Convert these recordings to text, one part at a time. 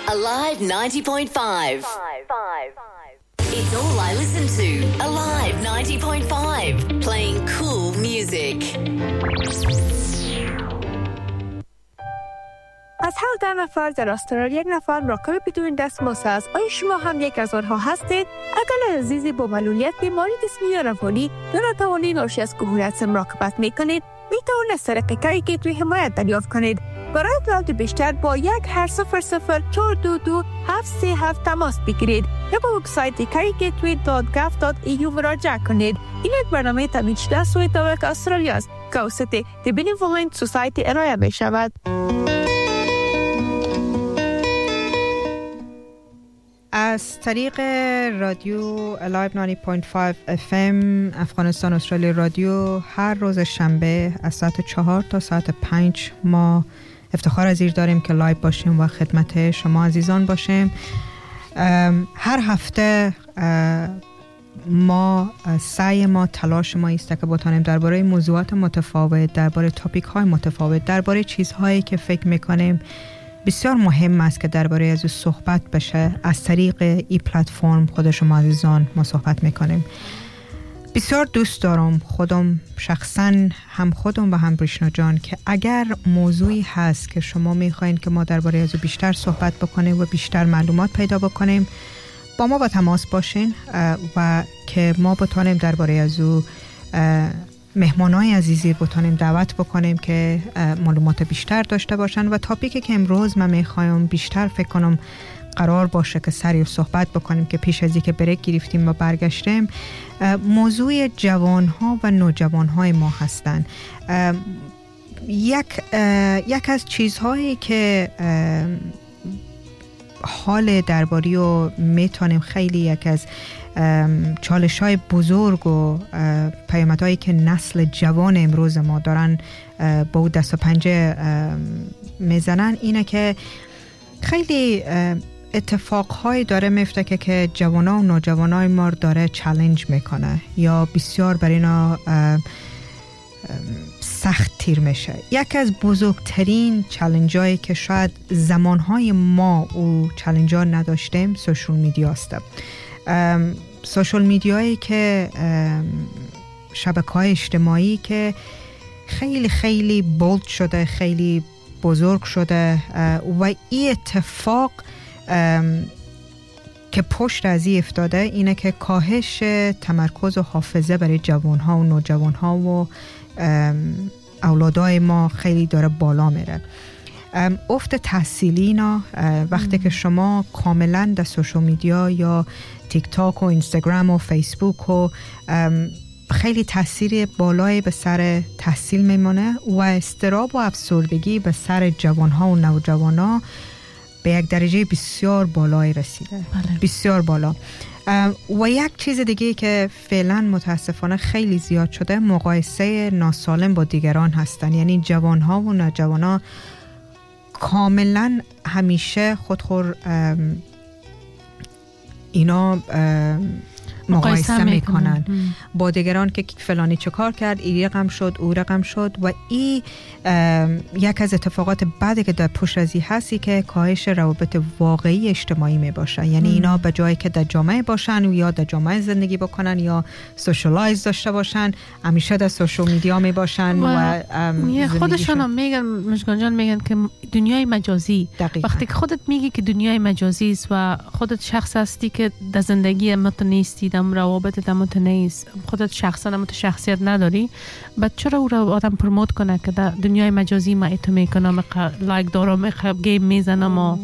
Alive 90.5. It's all I listen to. Alive 90.5. Playing cool music. از هر 10 نفر در استرالیا 1 نفر مراقب بدون دستمزد است. آیا شما هم یک از آنها هستید؟ اگر عزیزی با معلولیت بیماری جسمی یا روانی ناتوانی ناشی از کهولت مراقبت میکنید، میتوانید از طریق کاری گیتوی حمایت دریافت کنید. برای اطلاعات بیشتر با 1-800-422-737 تماس بگیرید یا با وبسایت carygatoy.gov.au مراجعه کنید. این یک برنامه تامین شده از سوی دولت استرالیا است که توسط The Benevolent Society ارائه می شود. از طریق رادیو Alive 90.5 FM افغانستان استرالیا رادیو هر روز شنبه از ساعت 4 تا ساعت 5 ما افتخار عزیز داریم که لایو باشیم و خدمت شما عزیزان باشیم. هر هفته ما سعی ما تلاش ما است که بتانیم درباره موضوعات متفاوت، درباره تاپیک های متفاوت، درباره چیزهایی که فکر میکنیم بسیار مهم است که درباره از صحبت بشه، از طریق این پلتفرم خود شما عزیزان ما صحبت میکنیم. بسیار دوست دارم خودم شخصا هم خودم و هم بریشنا جان که اگر موضوعی هست که شما میخواین که ما درباره از بیشتر صحبت بکنیم و بیشتر معلومات پیدا بکنیم، با ما با تماس باشین و که ما بتونیم درباره از مهمانای عزیزی بتونیم دعوت بکنیم که معلومات بیشتر داشته باشن و تاپیکی که امروز من میخوایم بیشتر فکر کنم قرار باشه که سریع صحبت بکنیم که پیش از اینکه بریک گرفتیم و برگشتیم، موضوع جوانها و نوجوانهای ما هستن. یک از چیزهایی که حال درباری و میتونیم خیلی یک از چالش‌های بزرگ و پیامدهایی که نسل جوان امروز ما دارن با او دست و پنجه میزنن اینه که خیلی اتفاقهایی داره میفته که جوانا و نوجوانای ما داره چالش میکنه یا بسیار بر اینا سخت تیر میشه. یک از بزرگترین چالنجایی که شاید زمانهای ما او چالنجا نداشتیم سوشال میدیا است. سوشال میدیایی که شبکه‌های اجتماعی که خیلی خیلی بولد شده، خیلی بزرگ شده و این اتفاق که پشت از این افتاده اینه که کاهش تمرکز و حافظه برای جوانها و نوجوانها و اولادای ما خیلی داره بالا میره. افت تحصیلی اینا وقتی که شما کاملا در سوشال میدیا یا تیک تاک و اینستاگرام و فیسبوک و خیلی تاثیر بالایی به سر تحصیل میمونه و اضطراب و افسردگی به سر جوانها و نوجوانها به یک درجه بسیار بالایی رسیده. بله. بسیار بالا. و یک چیز دیگه که فعلا متاسفانه خیلی زیاد شده مقایسه ناسالم با دیگران هستن. یعنی جوانها و نوجوانها کاملا همیشه خودخور اینا مقایسه میکنن با دیگران که فلانی چه کار کرد، این رقم شد، او رقم شد و این یک از اتفاقات بعدی که در پشت ازی هستی که کاهش روابط واقعی اجتماعی می باشه. یعنی اینا به جایی که در جامعه باشن و یا در جامعه زندگی بکنن یا سوشالایز داشته باشن همیشه در سوشال میدیا می باشن و خودشان هم میگن، مشکان جان میگن که دنیای مجازی. دقیقا. وقتی که خودت میگی که دنیای مجازی است و خودت شخص هستی که در زندگی متنیستی، در روابط مت نیست، خودت شخصا مت شخصیت نداری، بعد چرا او رو آدم پروموت کنه که در دنیای مجازی ما ایتو میکنم، لایک دارم، گیم میزنم و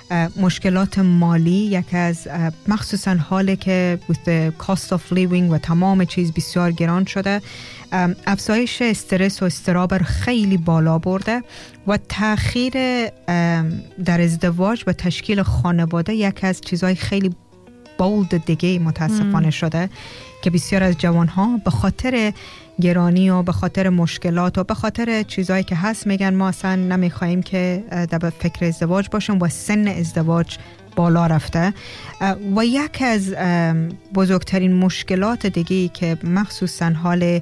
مشکلات مالی، یک از مخصوصا حالی که with the cost of living و تمام چیز بسیار گران شده، افزایش استرس و اضطراب خیلی بالا برده و تأخیر در ازدواج و تشکیل خانواده یک از چیزهای خیلی بولد دیگه متاسفانه شده که بسیار از جوانها به خاطر گرانی و به خاطر مشکلات و به خاطر چیزهایی که هست میگن ما اصلا نمیخوایم که در فکر ازدواج باشیم و سن ازدواج بالا رفته. و یک از بزرگترین مشکلات دیگه که مخصوصا حال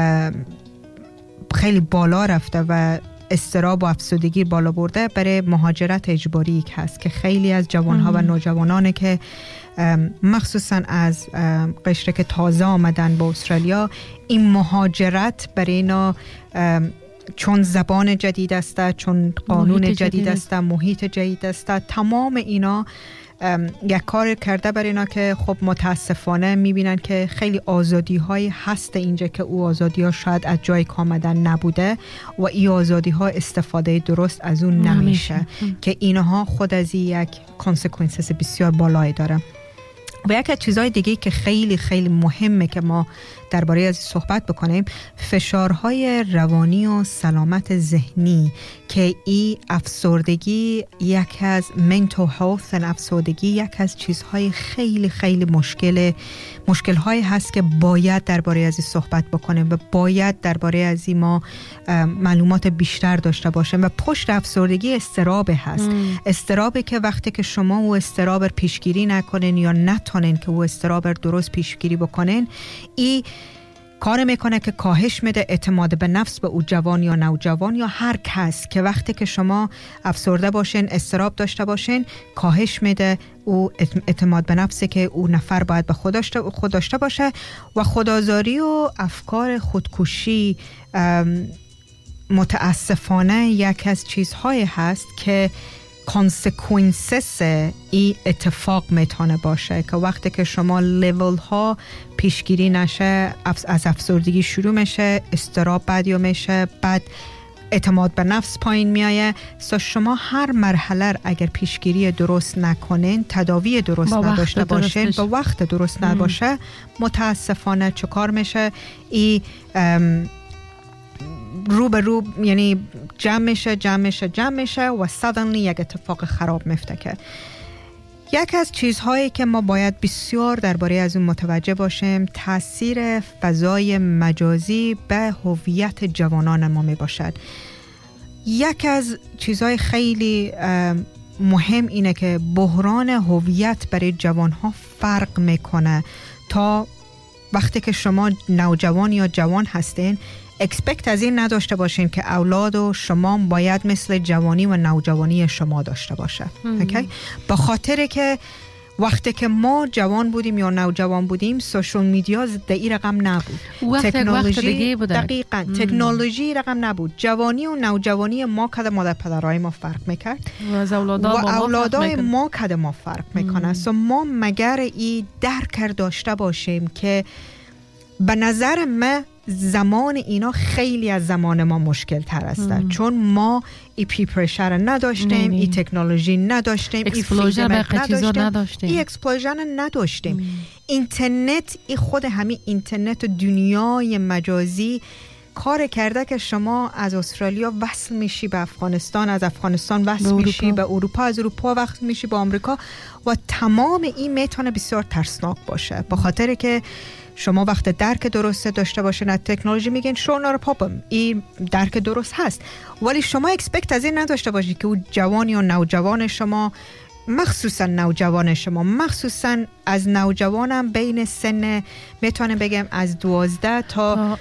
خیلی بالا رفته و اضطراب و افسردگی بالا برده برای مهاجرت اجباری هست که خیلی از جوانها و نوجوانانی که مخصوصا از قشر که تازه آمدن به استرالیا، این مهاجرت برای اینا چون زبان جدید است، چون قانون جدید است، محیط جدید است، تمام اینا یک کار کرده برای اینا که خب متاسفانه میبینن که خیلی آزادی های هست اینجا که او آزادی ها شاید از جای آمدن نبوده و این آزادی ها استفاده درست از اون نمیشه که اینها خود از یک کانسیکوئنسز بسیار بالایی داره. و یک از چیزهای دیگه که خیلی خیلی مهمه که ما درباره از صحبت بکنیم، فشارهای روانی و سلامت ذهنی که این افسردگی یک از mental health و افسردگی یک از چیزهای خیلی خیلی مشکل‌های هست که باید درباره از صحبت بکنیم و باید درباره از ما معلومات بیشتر داشته باشیم. و پشت افسردگی اضطراب هست، اضطرابی که وقتی که شما او اضطراب پیشگیری نکنین یا نتونین که او اضطراب درست پیشگیری بکنین، این کار میکنه که کاهش میده اعتماد به نفس به او جوان یا نوجوان یا هر کس که وقتی که شما افسرده باشین، اضطراب داشته باشین، کاهش میده او اعتماد به نفسی که او نفر باید به خود داشته باشه. و خودآزاری و افکار خودکشی متاسفانه یک از چیزهای هست که کانسیکوئنسز ای اتفاق میتونه باشه که وقتی که شما لیول ها پیشگیری نشه، از افسردگی شروع میشه، اضطراب بعدی میشه، بعد اعتماد به نفس پایین میایه. شما هر مرحله اگر پیشگیری درست نکنین، تداوی درست نداشته باشین، به وقت درست نباشه، متاسفانه چه کار میشه؟ ای رو به رو، یعنی جمع میشه و suddenly یک اتفاق خراب میفته. که یک از چیزهایی که ما باید بسیار درباره از اون متوجه باشیم، تاثیر فضای مجازی به هویت جوانان ما می باشد. یک از چیزهای خیلی مهم اینه که بحران هویت برای جوانها فرق میکنه. تا وقتی که شما نوجوان یا جوان هستین، اکسپکت از این نداشته باشین که اولاد و شما باید مثل جوانی و نوجوانی شما داشته باشه. اوکی؟ به خاطر که وقتی که ما جوان بودیم یا نوجوان بودیم، سوشال میدیا در این رقم نبود، تکنولوژی دقیقاً تکنولوژی رقم نبود. جوانی و نوجوانی ما کده مادر پدرای ما فرق میکرد و اولادای ما کده ما فرق میکنه. سو ما مگر این درک داشته باشیم که به نظر من زمان اینا خیلی از زمان ما مشکل تر است، چون ما ای پی پرشر نداشتیم، ای تکنولوژی نداشتیم، ای فیدبک نداشتیم، ای اکسپلوژن نداشتیم. اینترنت، ای خود همین اینترنت دنیای مجازی کار کرده که شما از استرالیا وصل میشی به افغانستان، از افغانستان وصل میشی به اروپا، از اروپا وصل میشی به آمریکا و تمام این میتونه بسیار ترسناک باشه. به خاطر که شما وقت درک درست داشته باشین از تکنولوژی میگین شو نار پاپم، این درک درست هست، ولی شما اکسپکت از این نداشته باشید که او جوان یا نوجوان شما، مخصوصا نوجوان شما، مخصوصا از نوجوانم بین سن میتونم بگم از 12 تا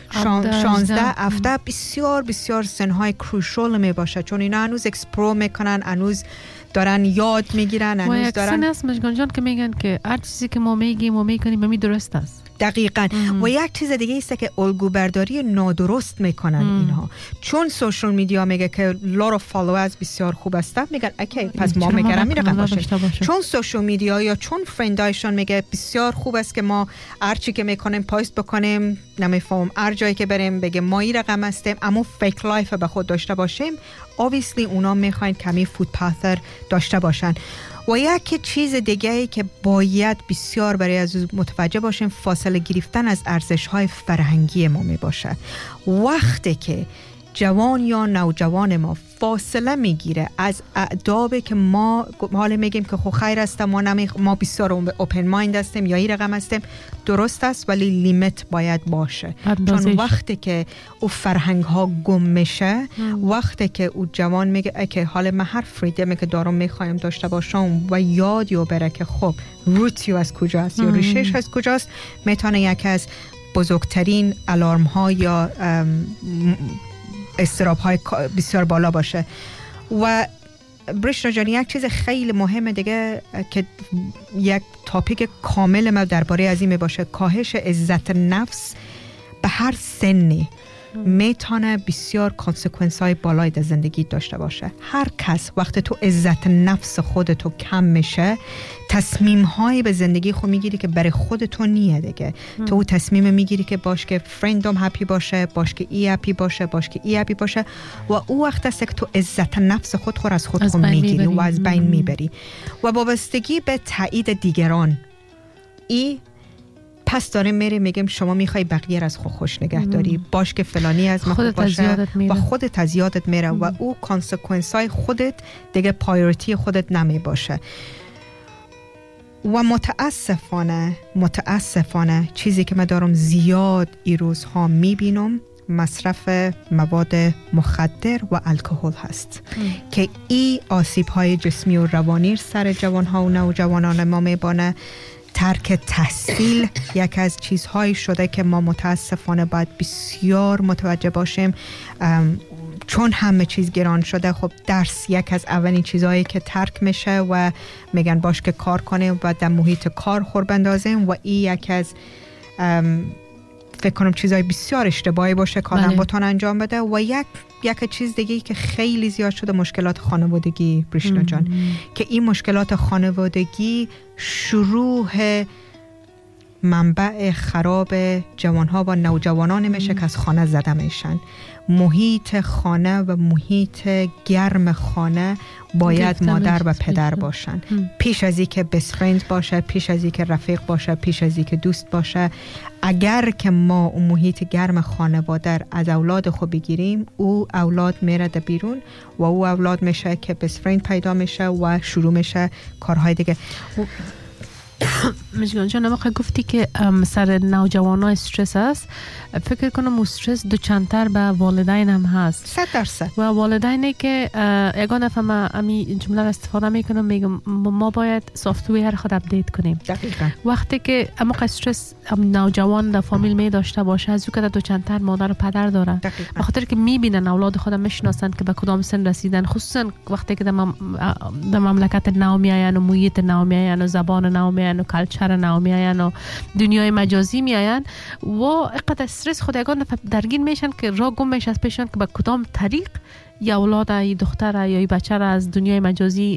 16 17 بسیار بسیار سنهای کروشال می باشه، چون اینا هنوز اکسپلور میکنن، هنوز دارن یاد میگیرن، هنوز دارن. و یک سن است مشکان جان که میگن که هر چیزی که ما میگیم و میکنیم به می درست است. دقیقاً. و یک چیز دیگه است که الگوبرداری نادرست میکنن اینها، چون سوشال میدیا میگه که لار اف فالوورز بسیار خوب هستن، میگن اوکی پس ما میگرم این رقم باشه. چون سوشال میدیا یا چون فرندایشون میگه بسیار خوب است که ما هر چی که میکنیم پست بکنیم، نمیفهم هر جایی که بریم بگه ما این رقم هستیم، اما فیک لایف به خود داشته باشیم، obviously اونا میخواین کمی فود پاتر داشته باشن. و یک چیز دیگه که باید بسیار برای از متوجه باشیم، فاصله گرفتن از ارزش‌های فرهنگی ما می باشه. وقتی که جوان یا نوجوان ما فاصله میگیره از آدابی که ما حالا میگیم که خو خیر است، ما بسیار اوپن مایند هستیم یا این رقم هستیم، درست است، ولی لیمیت باید باشه. چون وقتی که او فرهنگ ها گم میشه، وقتی که او جوان میگه که حالا من هر فریدمی که دارم میخوایم داشته باشم و یادیو بره که خب روتیو از کجاست یا ریشش از کجاست، میتونه یکی از بزرگترین الارم ها یا استراب های بسیار بالا باشه. و برشنا جان، یک چیز خیلی مهمه دیگه که یک تاپیک کامل ما درباره از این باشه، کاهش عزت نفس به هر سنی میتونه بسیار کانسیکوئنس های بالایی در زندگی داشته باشه. هر کس وقتی تو عزت نفس خودتو کم میشه، تصمیم هایی به زندگی خود میگیری که برای خودتو نیه دیگه. تو تصمیم میگیری که باش که فرندم هپی باشه، باش که ای هپی باشه، باش که ای هپی باشه، و او وقت است که تو عزت نفس خود از خود میگیری و از بین میبری. و وابستگی به تایید دیگران، ای پس داره میره میگم شما میخوای بقیه از خود خوش نگه داری، باش که فلانی از من خوب باشه و خودت از یادت میره و او کانسیکوئنس های خودت دیگه پایورتی خودت نمی باشه. و متاسفانه چیزی که من دارم زیاد این روزها میبینم مصرف مواد مخدر و الکل هست که این آسیب های جسمی و روانی سر جوان ها و نوجوانان ما میبانه. ترک تحصیل یک از چیزهایی شده که ما متاسفانه باید بسیار متوجه باشیم، چون همه چیز گران شده. خب درس یک از اولین چیزهایی که ترک میشه و میگن باش که کار کنیم و در محیط کار خور بندازیم و این یک از فکر کنم چیزهای بسیار اشتباهی باشه که آدم بتونه انجام بده. و یک چیز دیگه که خیلی زیاد شده، مشکلات خانوادگی برشنا جان، که این مشکلات خانوادگی شروع منبع خراب جوانها و نوجوانان میشه که از خانه زده میشن. محیط خانه و محیط گرم خانه باید مادر و پدر باشن، پیش از این که بست فرند باشه، پیش از این که رفیق باشه، پیش از این که دوست باشه. اگر که ما اون محیط گرم خانواده از اولاد خود بگیریم، او اولاد میره در بیرون و او اولاد میشه که بست فرند پیدا میشه و شروع میشه کارهای دیگه. مشگان جان، موقع گفتی که سر نوجوان ها استرس هست، فکر کنم استرس دو چندتر به والدین هم هست 100%. و والدینی که یگان دفعه من امی جمله را استفاده میکنم، میگم ما باید سافتویر خود اپدیت کنیم. دقیقا. وقتی که موقع استرس نوجوان در فامیل می داشته باشه، از او که دو چندتر مادر و پدر داره، به خاطر که میبینن اولاد خودم میشناسن که به کدام سن رسیدن، خصوصا وقتی که در مملکت نو میاین و محیط نو میاین و زبان نو میاین و کلچر نو میاین و دنیای مجازی میاین و اینقدر استرس خود یگان درگیر میشن که را گم میشه از پیشن که به کدام طریق یا اولاد یا دختر یا بچه را از دنیای مجازی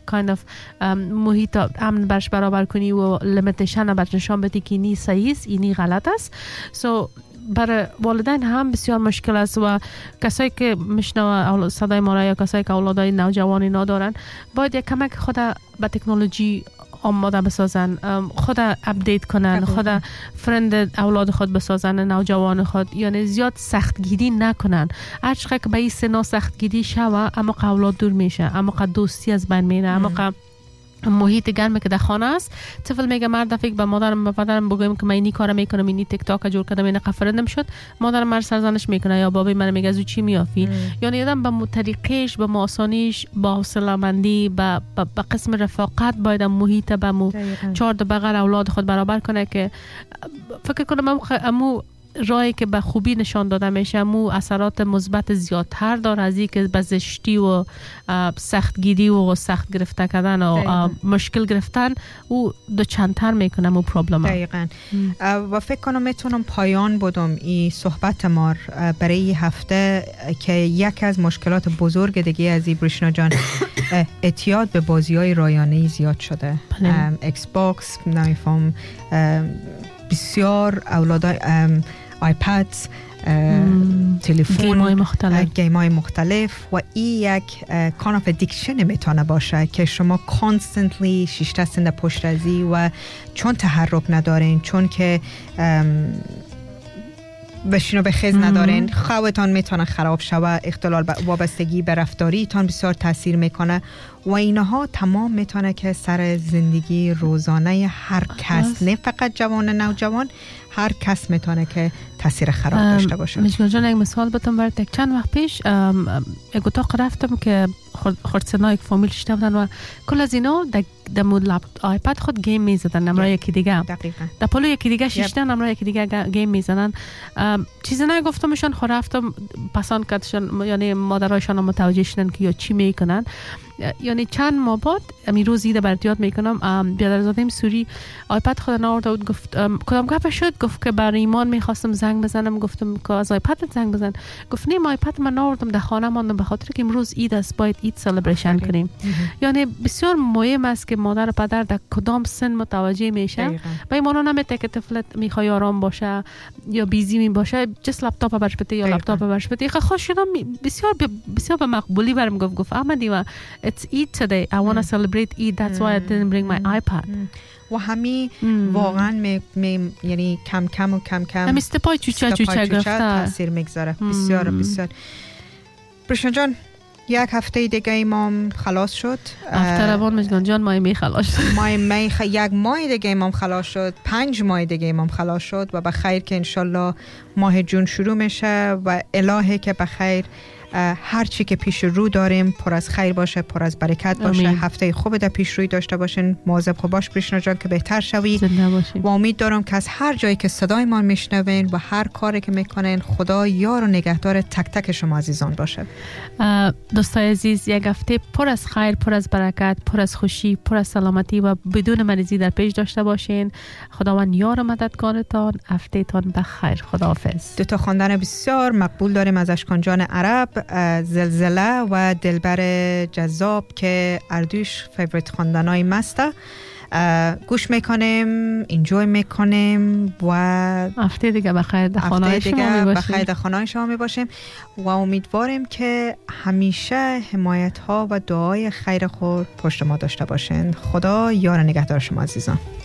محیط امن برش برابر کنی و لیمیتیشن برش نشان بدی که اینی صحیح است، اینی غلط است. برای والدین هم بسیار مشکل است و کسایی که میشنوه صدای ما را یا کسایی که اولادای نوجوانی ندارن، باید یک کمک خود به تکنولوژی آماده بسازن، خود اپدیت کنن، خود فرند اولاد خود بسازن، نوجوان خود، یعنی زیاد سختگیری نکنن. هر چقدر که به این سنا سختگیری شوه، اما اولاد دور میشه، اما دوستی از بین میره، اما محیط گرم که در خانه است. طفل میگه مرد فکر به مادرم به پدرم بگویم که من اینی کارو میکنم، اینی تیک تاک جور کردم، اینی قفرندم شد، مادرم مر سرزنش میکنه یا بابای من میگه از چی میافی. یعنی آدم به طریقش، به آسانیش، با حوصله مندی، به قسم رفاقت باید محیط به چهار بغل اولاد خود برابر کنه که فکر کنم امو راهی که به خوبی نشان داده میشه، مو اثرات مثبت زیادتر داره از این که به زشتی و سختگیری و سخت گرفته کردن و مشکل گرفتن او دو چندتر میکنه مو پرابلم. دقیقاً. و فکر کنم میتونم پایان بدم این صحبت ما برای این هفته که یک از مشکلات بزرگ دیگه از این برشنا جان اعتیاد به بازی‌های رایانه‌ای زیاد شده. ایکس باکس، نمیفهم، بسیار آیپد، تلفن، گیم‌های مختلف و این یک کان آف ادیکشن میتونه باشه که شما کانستنتلی شیشته سنده پشت ازی و چون تحرک ندارین، چون که بشین و به خیز ندارین، خوابتان میتونه خراب شوه، اختلال وابستگی به رفتاریتان بسیار تاثیر میکنه و اینها تمام میتونه که سر زندگی روزانه هر کس، نه فقط جوان نوجوان، هر کس میتونه که تاثیر خراب داشته باشه. مشکل جان یک مثال بتون برات. چند وقت پیش یک اتاق رفتم که خردسنا یک فامیل شده بودن و کل از اینا در مود آیپد خود گیم میزدن نمرای یکی دیگه، دقیقاً در پلو یکی دیگه شیشتن نمرای یکی دیگه گیم میزدن. چیزی نگفتمشان، خود رفتم پسان کردشان، یعنی مادرایشان متوجه شدن که یا چی میکنن. یعنی چند ماه بعد امی روز ایده برات یاد میکنم، بیادرزاده سوری آیپد خود ناورده بود، گفت کدام گپ شد؟ گفت که برای ایمان میخواستم زنگ بزنم. گفتم که از آیپدت زنگ بزن. گفت نه، آیپد من ناوردم در خانه ماندم به خاطر که امروز عید است، باید عید سلبریشن کنیم. یعنی بسیار مهم است که مادر و پدر در کدام سن متوجه میشه و ایمانو نمیته که طفلت میخواد آرام باشه یا بیزی می باشه، جس لپتاپ برش بده یا لپتاپ برش بده. خوش شدم، بسیار به مقبولی برام گفت احمدی و it's Eid today. I want to celebrate Eid. That's why I didn't bring my iPad. و همین واقعا یعنی کم کم همین استپای چوچه گرفته تاثیر میگذاره. بسیار بسیار. برشان جان، یک هفته دیگه امام خلاص شد. هفته روان مجگان جان ماه می خلاص شد. یک ماه دیگه امام خلاص شد. 5 ماه دیگه امام خلاص شد و بخیر که انشالله ماه جون شروع میشه و الهه که بخیر هر چی که پیش رو داریم پر از خیر باشه، پر از برکت باشه. هفته خوب در پیش روی داشته باشین. مواظب خود باش پریشنا جان که بهتر شوی و امید دارم که از هر جایی که صدای ما میشنوین و هر کاری که میکنین خدا یار و نگهدار تک تک شما عزیزان باشه. دوستای عزیز، یک هفته پر از خیر، پر از برکت، پر از خوشی، پر از سلامتی و بدون مریضی در پیش داشته باشین. خداوند یار و مددگارتان. هفته تان بخیر. خداحافظ. دو تا خواندن بسیار مقبول داریم از اشکان جان عرب، زلزله و دلبر جذاب که اردوش فیوریت خواندنای مسته. گوش میکنیم، انجوی میکنیم و هفته دیگه بخیر در خانه شما می باشیم و امیدواریم که همیشه حمایت ها و دعای خیر خود پشت ما داشته باشین. خدا یار نگهدار شما عزیزان.